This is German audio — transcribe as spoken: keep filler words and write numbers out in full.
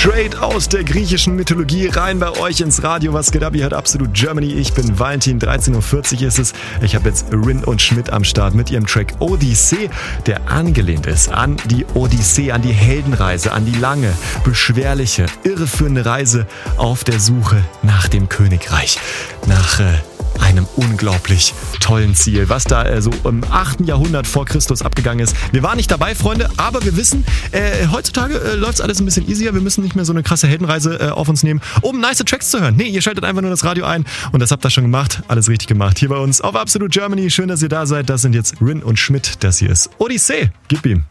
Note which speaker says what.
Speaker 1: Straight aus der griechischen Mythologie rein bei euch ins Radio. Was geht ab? Ihr hört Absolut Germany. Ich bin Valentin, dreizehn Uhr vierzig ist es. Ich habe jetzt Rin und Schmidt am Start mit ihrem Track Odyssee, der angelehnt ist an die Odyssee, an die Heldenreise, an die lange, beschwerliche, irreführende Reise auf der Suche nach dem Königreich. Nach äh, einem unglaublich tollen Ziel, was da äh, so im achten Jahrhundert vor Christus abgegangen ist. Wir waren nicht dabei, Freunde, aber wir wissen, äh, heutzutage äh, läuft es alles ein bisschen easier. Wir müssen nicht mehr so eine krasse Heldenreise äh, auf uns nehmen, um nice Tracks zu hören. Nee, ihr schaltet einfach nur das Radio ein und das habt ihr schon gemacht. Alles richtig gemacht. Hier bei uns auf Absolut Germany. Schön, dass ihr da seid. Das sind jetzt Rin und Schmidt. Das hier ist Odyssee. Gib ihm.